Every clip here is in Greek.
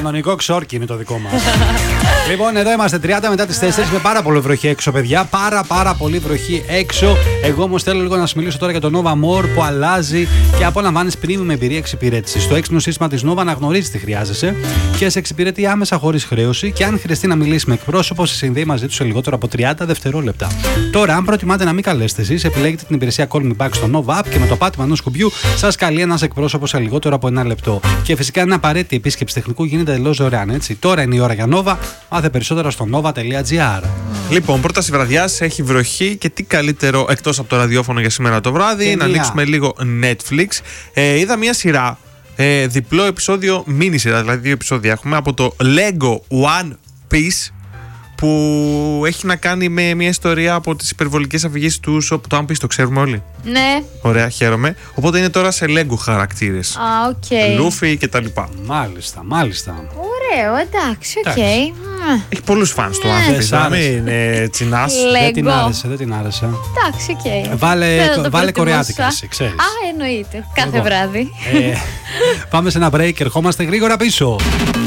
Κανονικό ξόρκι είναι το δικό μας. Λοιπόν, εδώ είμαστε 30 μετά τις 4 με πάρα πολύ βροχή έξω, παιδιά. Πάρα πολύ βροχή έξω. Εγώ όμως θέλω λίγο να σας μιλήσω τώρα για το Nova More που αλλάζει και απολαμβάνεις premium εμπειρία εξυπηρέτησης. Το έξυπνο σύστημα της Nova αναγνωρίζει τι χρειάζεσαι και σε εξυπηρετεί άμεσα χωρίς χρέωση. Και αν χρειαστεί να μιλήσει με εκπρόσωπο, σε συνδέει μαζί του σε λιγότερο από 30 δευτερόλεπτα. Τώρα, αν προτιμάτε να μην καλέσετε εσείς, επιλέγετε την υπηρεσία Call Me Back στο Nova App και με το πάτημα ενός κουμπιού σας καλεί ένας εκπρόσωπος σε λιγότερο από 1 λεπτό. Και φυσικά είναι απαραίτητη επίσκεψη τεχνικού, γίνεται εντελώς δωρεάν, έτσι. Τώρα είναι η ώρα για Nova. Μάθε περισσότερα στο nova.gr. Λοιπόν, πρόταση βραδιάς, έχει βροχή και τι καλύτερο εκτός από το ραδιόφωνο για σήμερα το βράδυ. Να ανοίξουμε λίγο Netflix. Είδα μια σειρά, διπλό επεισόδιο, μίνι σειρά, δηλαδή 2 επεισόδια έχουμε από το Lego One Piece, που έχει να κάνει με μια ιστορία από τις υπερβολικές αφηγήσεις του Usopp. Το One Piece το ξέρουμε όλοι. Ναι. Ωραία, χαίρομαι. Οπότε είναι τώρα σε Lego χαρακτήρες. Λούφι και τα λοιπά. Μάλιστα. Ωραίο, εντάξει, οκ. Έχει πολλούς φανς το One Piece. Να μην τσινάς. Δεν την άρεσε. Εντάξει, οκ. Βάλε κορεάτικα, εσύ, ξέρεις. Εννοείται. Κάθε βράδυ. Πάμε σε ένα break και ερχόμαστε γρήγορα πίσω.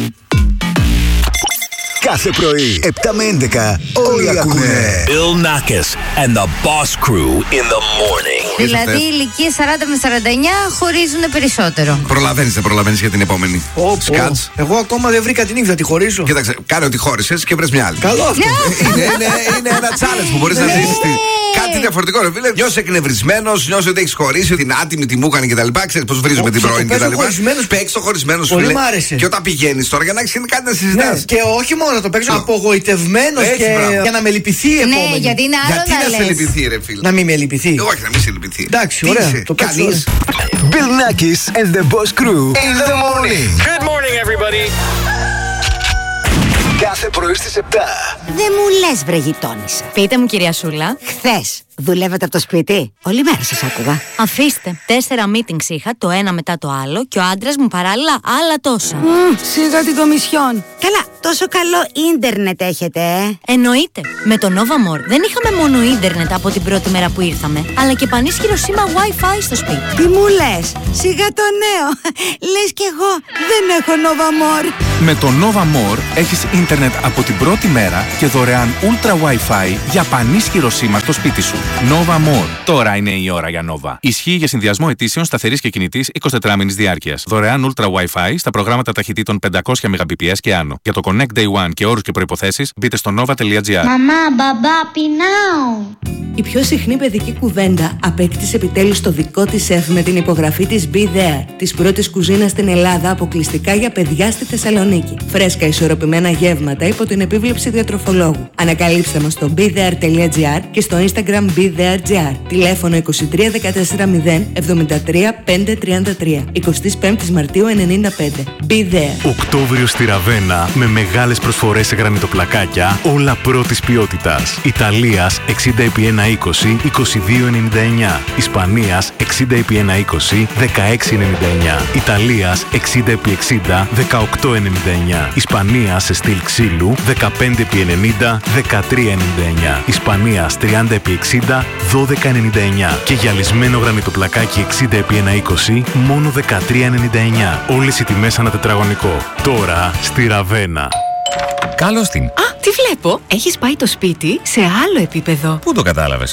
Κάθε πρωί, 7 με 11, όλοι ακούνε Bill Nackis and the Boss Crew in the morning. Δηλαδή, ηλικίες 40 με 49 χωρίζουν περισσότερο. Προλαβαίνεις για την επόμενη. Σκάτς. Εγώ ακόμα δεν βρήκα την νύχτα, τη χωρίσω. Κοίταξε, κάνε ότι χώρισες και βρες μια άλλη. Καλό αυτό. Είναι ένα challenge που μπορείς να ζήσεις. Κάτι διαφορετικό, ρε φίλε. Νιώσαι εκνευρισμένος, νιώσαι ότι έχεις χωρίσει, την άτιμη, τη μούχανη κτλ. Ξέρεις πώς βρίζουμε την πρώην κτλ. Παίξεις το χωρισμένο σου, φίλε. Και όταν πηγαίνεις τώρα για να έχεις κάτι να συζητάς. Και όχι μόνο το παίξω απογοητευμένος και για να με λυπηθεί η επόμενη. Ναι, γιατί είναι άλλο γιατί να σε λυπηθεί, ρε φίλε. Να μην με λυπηθεί. Όχι, να μην σε λυπηθεί. Εντάξει, ωραία. Το κάνεις. Bill Nackis and the Boss Crew in the morning. Good morning, everybody. Κάθε πρωί στις 7. Δεν μου λες, βρε γειτόνισσα. Πείτε μου, κυρία Σούλα. Χθες δουλεύετε από το σπίτι? Όλη μέρα σας άκουγα. Αφήστε. 4 meetings είχα, το ένα μετά το άλλο, και ο άντρας μου παράλληλα άλλα τόσα. Σιγά την κομισιόν. Καλά, τόσο καλό ίντερνετ έχετε, Εννοείται. Με το Nova More δεν είχαμε μόνο ίντερνετ από την πρώτη μέρα που ήρθαμε, αλλά και πανίσχυρο σήμα Wi-Fi στο σπίτι. Τι μου λες? Σιγά το νέο. Λες κι εγώ δεν έχω Nova More. Με το Nova More έχεις ίντερνετ από την πρώτη μέρα και δωρεάν Ultra Wi-Fi για πανίσχυρο σήμα στο σπίτι σου. Nova More. Τώρα είναι η ώρα για Nova. Ισχύει για συνδυασμό αιτήσεων σταθερής και κινητής 24 μήνης διάρκειας. Δωρεάν Ultra Wi-Fi στα προγράμματα ταχυτήτων 500 Mbps και άνω. Για το Connect Day One και όρους και προϋποθέσεις μπείτε στο nova.gr. Μαμά, μπαμπά, πεινάω. Η πιο συχνή παιδική κουβέντα απέκτησε επιτέλους το δικό της σεφ με την υπογραφή της Be There, της πρώτης κουζίνας στην Ελλάδα αποκλειστικά για παιδιά στη Θεσσαλονίκη. Φρέσκα ισορροπημένα γεύματα υπό την επίβλεψη διατροφολόγου. Ανακαλύψτε μας στο BeThere.gr και στο Instagram BeThere.gr. Τηλέφωνο 23 14 0 73 533. 25 Μαρτίου 95. Be There. Οκτώβριο στη Ραβένα με μεγάλες προσφορές σε γρανιτοπλακάκια, όλα πρώτης ποιότητας. Ιταλίας 60x120 22,99. Ισπανίας 60x120 16,99. Ιταλίας 60x60 18,99. Ισπανίας σε στυλ ξύλου 15x90 13,99. Ισπανίας 30x60 12,99. Και γυαλισμένο γρανιτοπλακάκι 60x120 μόνο 13,99. Όλες οι τιμές ανά τετραγωνικό. Τώρα στη Ραβένα. Καλώς την. Τι βλέπω, έχεις πάει το σπίτι σε άλλο επίπεδο. Πού το κατάλαβες?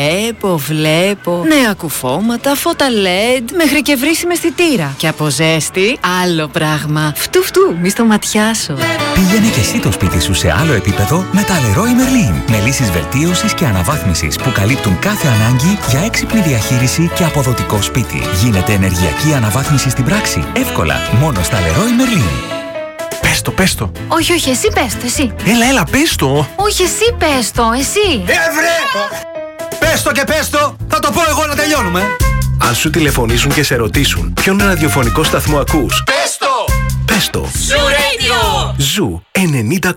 Βλέπω. Νέα κουφώματα, φώτα LED, μέχρι και βρύσιμη αισθητήρα. Και από ζέστη, άλλο πράγμα. Φτου, μη στο ματιάσω. Πήγαινε και εσύ το σπίτι σου σε άλλο επίπεδο με τα Leroy Merlin. Με λύσεις βελτίωσης και αναβάθμισης που καλύπτουν κάθε ανάγκη για έξυπνη διαχείριση και αποδοτικό σπίτι. Γίνεται ενεργειακή αναβάθμιση στην πράξη. Εύκολα, μόνο στα Leroy Merlin. Πες το. Όχι, εσύ πες το, εσύ. Έλα, πες το. Όχι, εσύ πες το, εσύ. Πες το και πες το, θα το πω εγώ να τελειώνουμε. Αν σου τηλεφωνήσουν και σε ρωτήσουν ποιον ραδιοφωνικό σταθμό ακούς, Πες το. Ζου Radio. Ζου 90,8.